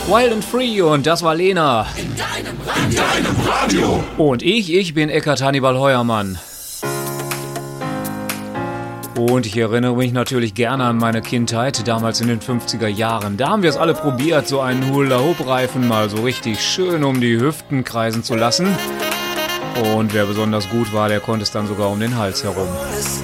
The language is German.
Wild and Free und das war Lena. In deinem Radio. Und ich bin Eckart Hannibal Heuermann. Und ich erinnere mich natürlich gerne an meine Kindheit, damals in den 50er Jahren. Da haben wir es alle probiert, so einen Hula-Hoop-Reifen mal so richtig schön um die Hüften kreisen zu lassen. Und wer besonders gut war, der konnte es dann sogar um den Hals herum.